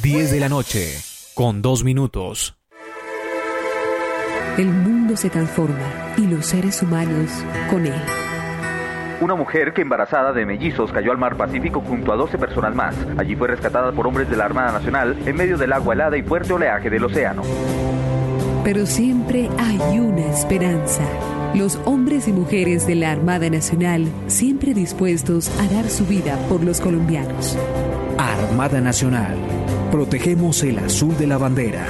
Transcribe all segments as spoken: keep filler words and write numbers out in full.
diez de la noche, con dos minutos. El mundo se transforma y los seres humanos con él. Una mujer que embarazada de mellizos cayó al mar Pacífico junto a doce personas más. Allí fue rescatada por hombres de la Armada Nacional en medio del agua helada y fuerte oleaje del océano. Pero siempre hay una esperanza. Los hombres y mujeres de la Armada Nacional siempre dispuestos a dar su vida por los colombianos. Armada Nacional. Protegemos el azul de la bandera.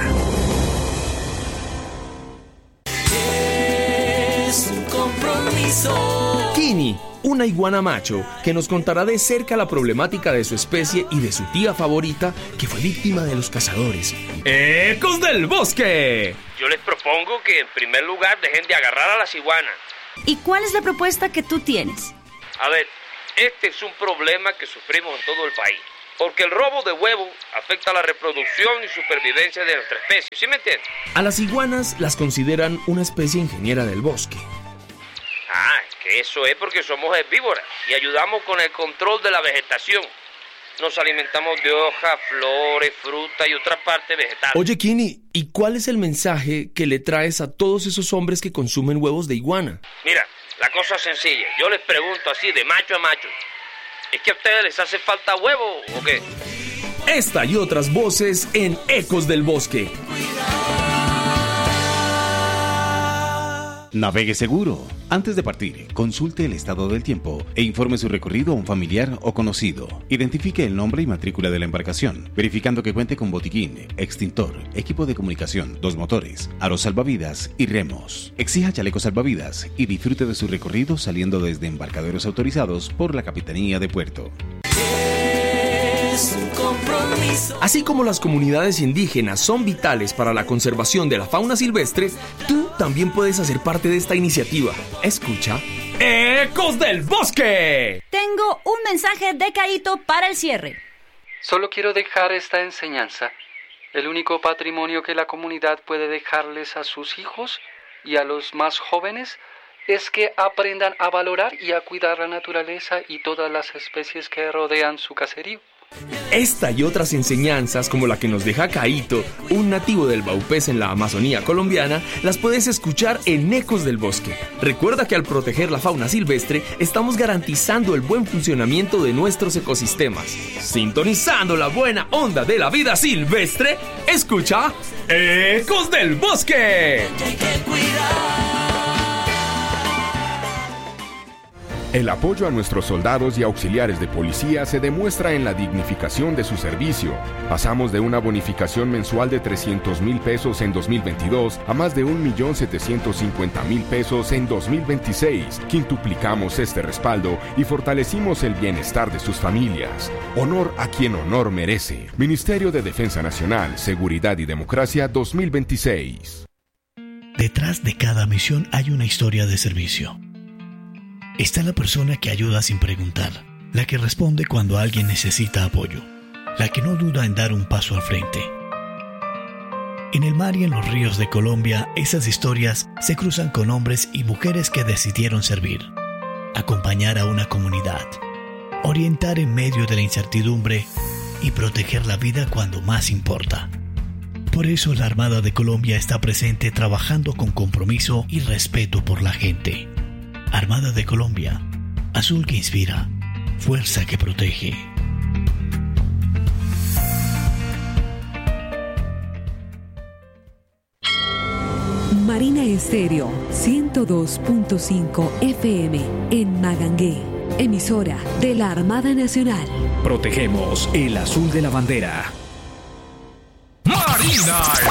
Es un compromiso. Kini, una iguana macho que nos contará de cerca la problemática de su especie y de su tía favorita que fue víctima de los cazadores. ¡Ecos del Bosque! Yo les propongo que en primer lugar dejen de agarrar a las iguanas. ¿Y cuál es la propuesta que tú tienes? A ver, este es un problema que sufrimos en todo el país. Porque el robo de huevos afecta la reproducción y supervivencia de nuestra especie, ¿sí me entiendes? A las iguanas las consideran una especie ingeniera del bosque. Ah, que eso es porque somos herbívoras y ayudamos con el control de la vegetación. Nos alimentamos de hojas, flores, fruta y otra parte vegetal. Oye, Kini, ¿y cuál es el mensaje que le traes a todos esos hombres que consumen huevos de iguana? Mira, la cosa es sencilla. Yo les pregunto así, de macho a macho. ¿Es que a ustedes les hace falta huevo o qué? Esta y otras voces en Ecos del Bosque. Navegue seguro. Antes de partir, consulte el estado del tiempo e informe su recorrido a un familiar o conocido. Identifique el nombre y matrícula de la embarcación, verificando que cuente con botiquín, extintor, equipo de comunicación, dos motores, aros salvavidas y remos. Exija chalecos salvavidas y disfrute de su recorrido saliendo desde embarcaderos autorizados por la Capitanía de Puerto. Es un compromiso. Así como las comunidades indígenas son vitales para la conservación de la fauna silvestre, tú también puedes hacer parte de esta iniciativa. Escucha Ecos del Bosque. Tengo un mensaje de Caíto para el cierre. Solo quiero dejar esta enseñanza. El único patrimonio que la comunidad puede dejarles a sus hijos y a los más jóvenes es que aprendan a valorar y a cuidar la naturaleza y todas las especies que rodean su caserío. Esta y otras enseñanzas, como la que nos deja Caíto, un nativo del Baupés en la Amazonía colombiana, las puedes escuchar en Ecos del Bosque. Recuerda que al proteger la fauna silvestre, estamos garantizando el buen funcionamiento de nuestros ecosistemas. Sintonizando la buena onda de la vida silvestre, escucha Ecos del Bosque. El apoyo a nuestros soldados y auxiliares de policía se demuestra en la dignificación de su servicio. Pasamos de una bonificación mensual de trescientos mil pesos en dos mil veintidós a más de un millón setecientos cincuenta mil pesos en dos mil veintiséis. Quintuplicamos este respaldo y fortalecimos el bienestar de sus familias. Honor a quien honor merece. Ministerio de Defensa Nacional, Seguridad y Democracia dos mil veintiséis. Detrás de cada misión hay una historia de servicio. Está la persona que ayuda sin preguntar, la que responde cuando alguien necesita apoyo, la que no duda en dar un paso al frente. En el mar y en los ríos de Colombia, esas historias se cruzan con hombres y mujeres que decidieron servir, acompañar a una comunidad, orientar en medio de la incertidumbre y proteger la vida cuando más importa. Por eso la Armada de Colombia está presente trabajando con compromiso y respeto por la gente. Armada de Colombia, azul que inspira, fuerza que protege. Marina Estéreo ciento dos punto cinco F M en Magangué, emisora de la Armada Nacional. Protegemos el azul de la bandera. Marina